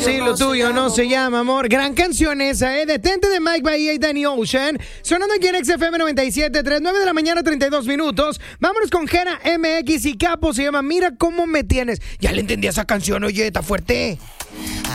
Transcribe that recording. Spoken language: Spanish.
Sí, lo tuyo no se llama amor. Gran canción esa, ¿eh? Detente de Mike Bahía y Danny Ocean. Sonando aquí en XFM 97.3, 9 de la mañana, 32 minutos. Vámonos con Jera MX y Capo. Se llama Mira cómo me tienes. Ya le entendí a esa canción, oye, está fuerte.